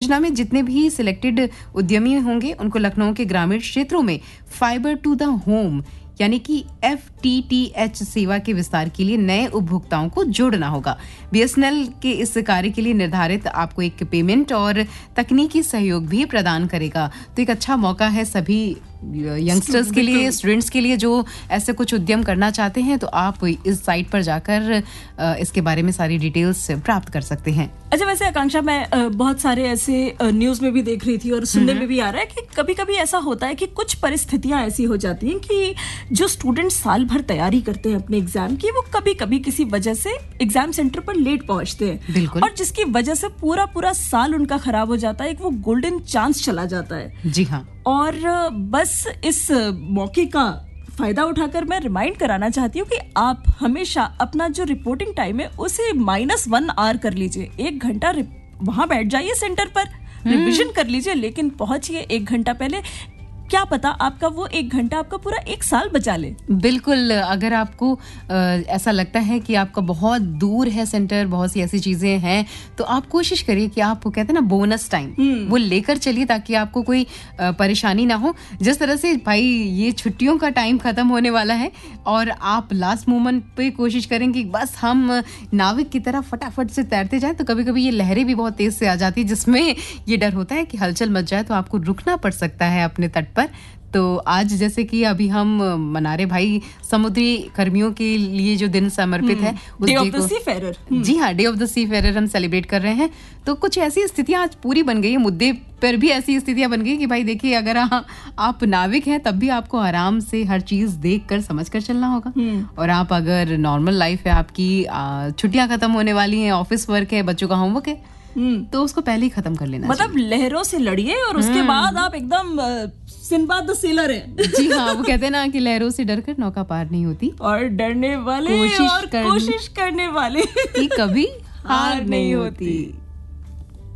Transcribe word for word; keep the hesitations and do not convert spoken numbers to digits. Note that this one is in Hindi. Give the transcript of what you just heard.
योजना में जितने भी सिलेक्टेड उद्यमी होंगे उनको लखनऊ के ग्रामीण क्षेत्रों में फाइबर टू द होम यानी कि एफ टी टी एच सेवा के विस्तार के लिए नए उपभोक्ताओं को जोड़ना होगा। बी एस एन एल के इस कार्य के लिए निर्धारित आपको एक पेमेंट और तकनीकी सहयोग भी प्रदान करेगा। तो एक अच्छा मौका है सभी यंगस्टर्स के लिए, स्टूडेंट्स के लिए जो ऐसे कुछ उद्यम करना चाहते हैं, तो आप इस साइट पर जाकर इसके बारे में सारी डिटेल्स प्राप्त कर सकते हैं। अच्छा, वैसे आकांक्षा, मैं बहुत सारे ऐसे न्यूज में भी देख रही थी और सुनने में भी आ रहा है कि कभी कभी ऐसा होता है कि कुछ परिस्थितियां ऐसी हो जाती हैं कि जो स्टूडेंट साल भर तैयारी करते हैं अपने एग्जाम की, वो कभी कभी किसी वजह से एग्जाम सेंटर पर लेट पहुंचते हैं, और जिसकी वजह से पूरा पूरा साल उनका खराब हो जाता है। एक वो गोल्डन चांस चला जाता है। जी हाँ। और बस इस मौके का फायदा उठाकर मैं रिमाइंड कराना चाहती हूँ कि आप हमेशा अपना जो रिपोर्टिंग टाइम है उसे माइनस वन आवर कर लीजिए। एक घंटा वहां बैठ जाइए सेंटर पर, रिवीजन कर लीजिए, लेकिन पहुंचिए एक घंटा पहले। क्या पता आपका वो एक घंटा आपका पूरा एक साल बचा ले। बिल्कुल। अगर आपको आ, ऐसा लगता है कि आपका बहुत दूर है सेंटर, बहुत सी ऐसी चीजें हैं, तो आप कोशिश करिए कि आप कहते हैं ना बोनस टाइम, वो लेकर चलिए ताकि आपको कोई आ, परेशानी ना हो। जिस तरह से भाई ये छुट्टियों का टाइम खत्म होने वाला है और आप लास्ट मोमेंट पे कोशिश करें कि बस हम नाविक की तरह फटाफट से तैरते जाएं, तो कभी कभी ये लहरें भी बहुत तेज से आ जाती है, जिसमें ये डर होता है कि हलचल मच जाए तो आपको रुकना पड़ सकता है अपने तट पर। तो आज जैसे कि अभी हम मना रहे भाई समुद्री कर्मियों के लिए जो दिन समर्पित है, day of the C Ferrer. जी हाँ, day of the C Ferrer हम सेलिब्रेट कर रहे हैं। तो कुछ ऐसी स्थितियां आज पूरी बन गई है, मुद्दे पर भी ऐसी स्थितियां बन गई कि भाई देखिए, अगर आ, आप नाविक हैं तब भी आपको आराम से हर चीज देख कर समझ कर चलना होगा। और आप अगर नॉर्मल लाइफ है आपकी, छुट्टियां खत्म होने वाली हैं, ऑफिस वर्क है, बच्चों का होमवर्क है, तो उसको पहले ही खत्म कर लेना। मतलब लहरों से लड़िए और उसके बाद आप एकदम सिंबाद द सेलर हैं। जी हाँ, वो कहते हैं ना कि लहरों से डरकर नौका पार नहीं होती, और डरने वाले कोशिश और कोशिश करने वाले की कभी हार नहीं होती।